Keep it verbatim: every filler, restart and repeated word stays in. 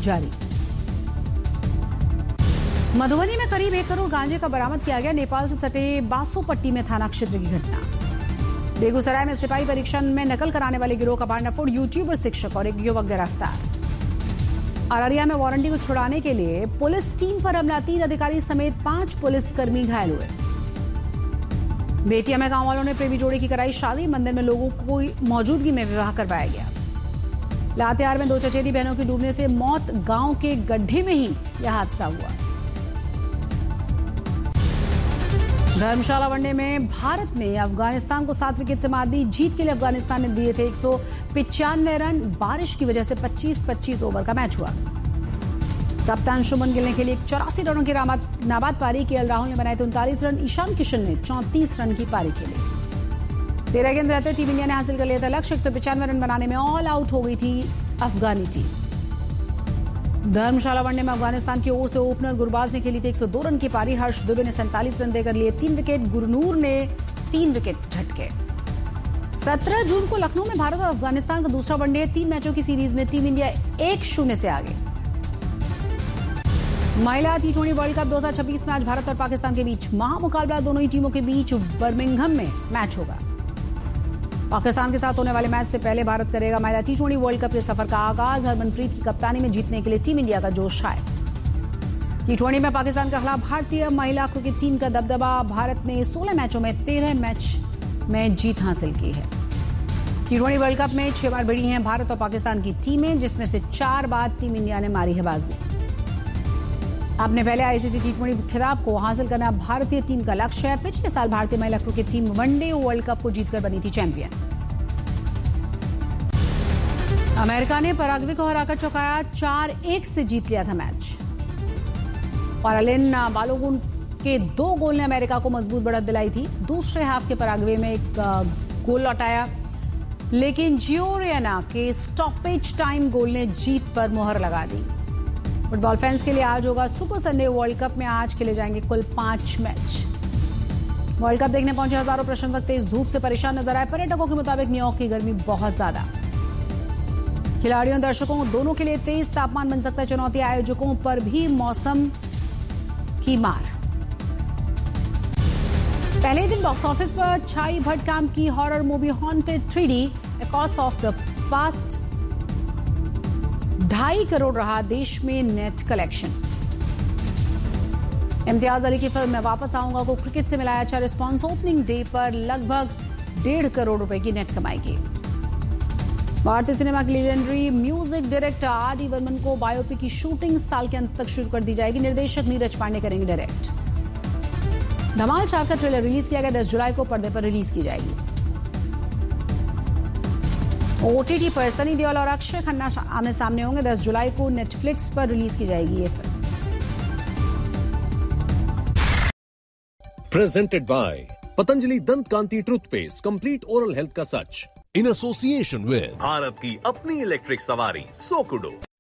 जारी। मधुबनी में करीब एक करोड़ गांजे का बरामद किया गया। नेपाल से सटे बासोपट्टी में थाना क्षेत्र की घटना। बेगूसराय में सिपाही परीक्षा में नकल कराने वाले गिरोह का भांडाफोड़, यूट्यूबर शिक्षक और एक युवक गिरफ्तार। अररिया में वारंटी को छुड़ाने के लिए पुलिस टीम पर हमला, तीन अधिकारी समेत पांच पुलिसकर्मी घायल हुए। बेतिया में गांव वालों ने प्रेमी जोड़े की कराई शादी, मंदिर में लोगों को मौजूदगी में विवाह करवाया गया। लातेहार में दो चचेरी बहनों की डूबने से मौत, गांव के गड्ढे में ही यह हादसा हुआ। धर्मशाला वनडे में भारत ने अफगानिस्तान को सात विकेट से मात दी। जीत के लिए अफगानिस्तान ने दिए थे एक सौ पिचानवे रन। बारिश की वजह से पच्चीस पच्चीस ओवर का मैच हुआ। कप्तान शुभमन गिल ने खेली एक चौरासी रनों की नाबाद पारी। केएल राहुल ने बनाए थे उनतालीस रन। ईशान किशन ने चौंतीस रन की पारी खेली। तेरह गेंद रहते टीम इंडिया ने हासिल कर लिया था लक्ष्य। एक सौ पिचानवे रन बनाने में ऑल आउट हो गई थी अफगानी टीम। धर्मशाला वनडे में अफगानिस्तान की ओर से ओपनर गुरबाज ने खेली थी एक सौ दो रन की पारी। हर्ष दुबे ने सैंतालीस रन देकर लिए तीन विकेट। गुरनूर ने तीन विकेट झटके। सत्रह जून को लखनऊ में भारत और अफगानिस्तान का दूसरा वनडे। तीन मैचों की सीरीज में टीम इंडिया एक शून्य से आगे। महिला टी ट्वेंटी वर्ल्ड कप दो हजार छब्बीस में आज भारत और पाकिस्तान के बीच महामुकाबला। दोनों ही टीमों के बीच बर्मिंघम में मैच होगा। पाकिस्तान के साथ होने वाले मैच से पहले भारत करेगा महिला टी ट्वेंटी वर्ल्ड कप के सफर का आगाज। हरमनप्रीत की कप्तानी में जीतने के लिए टीम इंडिया का जोश है। टी ट्वेंटी में पाकिस्तान के खिलाफ भारतीय महिला क्रिकेट टीम का दबदबा। भारत ने सोलह मैचों में तेरह मैच में जीत हासिल की है। टी ट्वेंटी वर्ल्ड कप में छह बार भिड़ी हैं भारत और पाकिस्तान की टीमें, जिसमें से चार बार टीम इंडिया ने मारी है बाजी। अपने पहले आईसीसी टी ट्वेंटी खिताब को हासिल करना भारतीय टीम का लक्ष्य है। पिछले साल भारतीय महिला cricket team one day world cup को जीतकर बनी थी चैंपियन। अमेरिका ने पराग्वे को हराकर चौंकाया, चार एक से जीत लिया था मैच। और अलेन बालोगुन के दो गोल ने अमेरिका को मजबूत बढ़त दिलाई थी। दूसरे हाफ के पराग्वे में एक गोल लौटाया, लेकिन जियोरियाना के स्टॉपेज टाइम गोल ने जीत पर मुहर लगा दी। फुटबॉल फैंस के लिए आज होगा सुपर संडे वर्ल्ड कप में आज खेले जाएंगे कुल पांच मैच। वर्ल्ड कप देखने पहुंचे हजारों प्रशंसक तेज धूप से परेशान नजर आए। पर्यटकों के मुताबिक न्यूयॉर्क की गर्मी बहुत ज्यादा। खिलाड़ियों दर्शकों दोनों के लिए तेज तापमान बन सकता है चुनौती। आयोजकों पर भी मौसम की मार। पहले दिन बॉक्स ऑफिस पर छाई भट्ट काम की horror movie haunted three D एकॉस of the past ढाई करोड़ रहा देश में नेट कलेक्शन। इम्तियाज अली की फिल्म मैं वापस आऊंगा को क्रिकेट से मिलाया अच्छा रिस्पॉन्स। ओपनिंग डे पर लगभग डेढ़ करोड़ रुपए की नेट कमाई की। भारतीय सिनेमा की legendary music director R D Burman को बायोपिक की शूटिंग साल के अंत तक शुरू कर दी जाएगी। निर्देशक नीरज पांडे करेंगे डायरेक्ट। धमाल चार का ट्रेलर रिलीज किया गया। दस जुलाई को पर्दे पर रिलीज की जाएगी। ओटीटी पर सनी देओल और अक्षय खन्ना आमने सामने होंगे। दस जुलाई को नेटफ्लिक्स पर रिलीज की जाएगी ये फिल्म। प्रेजेंटेड बाय पतंजलि दंत कांति टूथपेस्ट, कंप्लीट ओरल हेल्थ का सच, इन एसोसिएशन विद भारत की अपनी इलेक्ट्रिक सवारी सोकुडो।